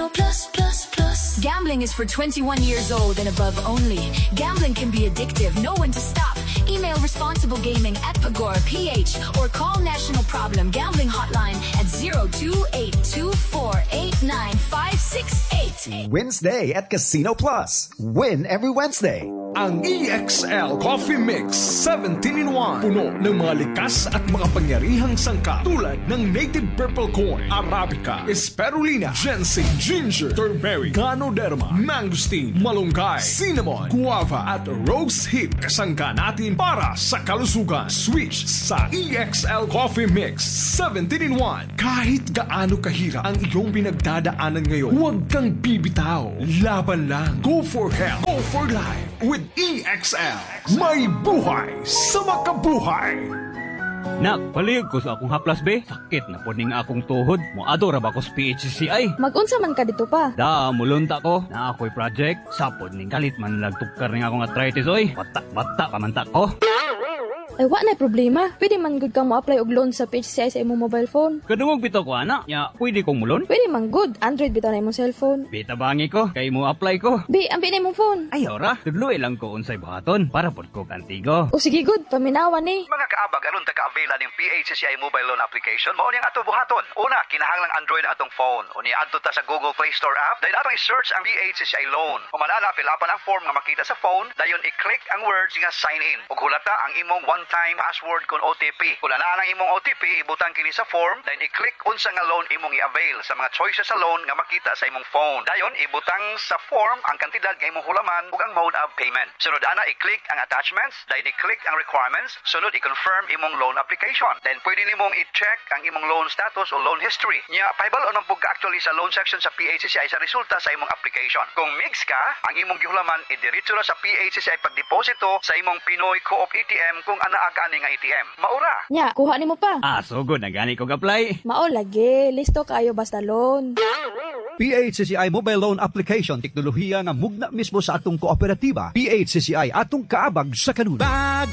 Gambling is for 21 years old and above only. Gambling can be addictive. Know when to stop. Email responsible gaming at Pagora PH or call National Problem Gambling Hotline at 0282489568. Wednesday at Casino Plus. Win every Wednesday. Ang EXL Coffee Mix 17-in-1. Puno ng mga likas at makapangyarihang sangkap tulad ng native purple corn, Arabica, Spirulina, ginseng, ginger, turmeric, ganoderma, mangosteen, malunggay, cinnamon, guava at rose hip. Kasangka natin para sa kalusugan. Switch sa EXL Coffee Mix 17-in-1. Kahit gaano kahirap ang iyong pinagdadaanan ngayon, huwag kang bibitaw. Laban lang. Go for health. Go for life. With EXL, may buhay sa makabuhay. Nak, palihog ko sa akong haplas be. Sakit na po ning akong tuhod. Moadora ba ko sa PHCCI? Mag-unsa man ka dito pa? Da, mulunta ko. Na ako'y project. Sapod ning kalit man lagtukar ning akong arthritis oy. Bata ka man ta ko. Ay, wa na problema. Pwede man good kang mo-apply og loan sa PHCI sa imong mobile phone. Kadungog bitaw ko, anak. Ya, pwede kong mulon? Pwede man good. Android bitaw na imong cellphone. Bita bangi ko. Kay mo apply ko. Be, ambi na imong phone. Ayaw ra. Tudloy lang ko unsay buhaton para pod ko kantigo. O sige good, paminawan ni. Mga kaabag, aron taga-availa ng PHCCI mobile loan application, mao niyang ato buhaton. Una, kinahanglang Android ang atong phone. Unya adto ta sa Google Play Store app, dahil atong i-search ang PHCCI loan. Umanana, filapan ang form nga makita sa phone, dayon i-click ang words nga sign in. Ug hulata ang imong one-time password kon OTP. Kung anaan ang imong OTP, ibutang kini sa form, dayon i-click unsa nga loan imong i-avail sa mga choices sa loan nga makita sa imong phone. Dayon ibutang sa form ang kantidad nga imong hulaman ug ang mode of payment. Sunod ana i-click ang attachments, dayon i-click ang requirements, sunod i-confirm imong loan application. Then pwede nimong i-check ang imong loan status o loan history. Nya pahibal unang pagka-actually sa loan section sa PHCCI sa resulta sa imong application. Kung mix ka, ang imong gihulaman idiretso ra sa PHCCI pagdeposito sa imong Pinoy Co-op ATM kung anaa ka ani nga ATM. Maura. Nya, kuha nimo pa. So good na gani kong apply. Mao lagi, listo kayo basta loan. PHCCI Mobile Loan Application, teknolohiya nga mugna mismo sa atong kooperatiba. PHCCI atong kaabag sa kanuna.